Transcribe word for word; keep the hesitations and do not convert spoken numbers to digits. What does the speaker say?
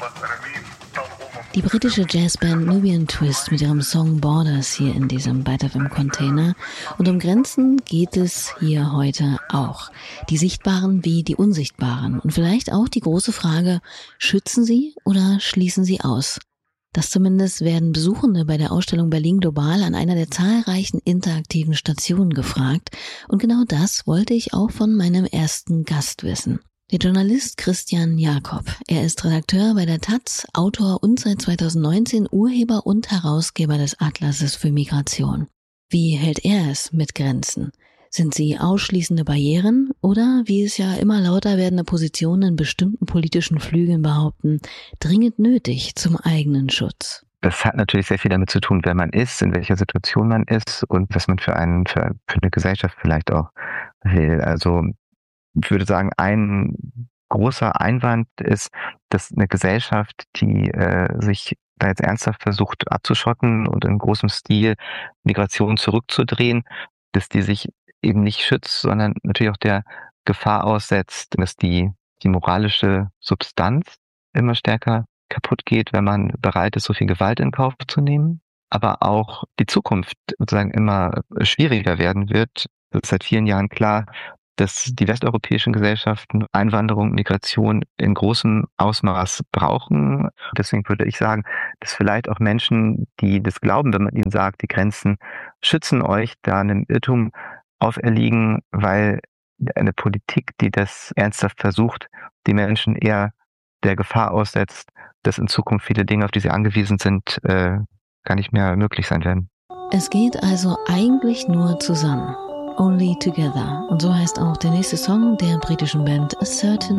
Die britische Jazzband Nubian Twist mit ihrem Song Borders hier in diesem Byte F M Container. Und um Grenzen geht es hier heute auch. Die sichtbaren wie die unsichtbaren. Und vielleicht auch die große Frage, schützen sie oder schließen sie aus? Das zumindest werden Besuchende bei der Ausstellung Berlin Global an einer der zahlreichen interaktiven Stationen gefragt. Und genau das wollte ich auch von meinem ersten Gast wissen. Der Journalist Christian Jakob. Er ist Redakteur bei der taz, Autor und seit zweitausendneunzehn Urheber und Herausgeber des Atlases für Migration. Wie hält er es mit Grenzen? Sind sie ausschließende Barrieren oder, wie es ja immer lauter werdende Positionen in bestimmten politischen Flügeln behaupten, dringend nötig zum eigenen Schutz? Das hat natürlich sehr viel damit zu tun, wer man ist, in welcher Situation man ist und was man für, einen, für, für eine Gesellschaft vielleicht auch will. Also ich würde sagen, ein großer Einwand ist, dass eine Gesellschaft, die äh, sich da jetzt ernsthaft versucht abzuschotten und in großem Stil Migration zurückzudrehen, dass die sich eben nicht schützt, sondern natürlich auch der Gefahr aussetzt, dass die, die moralische Substanz immer stärker kaputt geht, wenn man bereit ist, so viel Gewalt in Kauf zu nehmen, aber auch die Zukunft sozusagen immer schwieriger werden wird. Es ist seit vielen Jahren klar, dass die westeuropäischen Gesellschaften Einwanderung, Migration in großem Ausmaß brauchen. Deswegen würde ich sagen, dass vielleicht auch Menschen, die das glauben, wenn man ihnen sagt, die Grenzen schützen euch, da einem Irrtum auferliegen, weil eine Politik, die das ernsthaft versucht, die Menschen eher der Gefahr aussetzt, dass in Zukunft viele Dinge, auf die sie angewiesen sind, äh, gar nicht mehr möglich sein werden. Es geht also eigentlich nur zusammen. Only Together. Und so heißt auch der nächste Song der britischen Band A Certain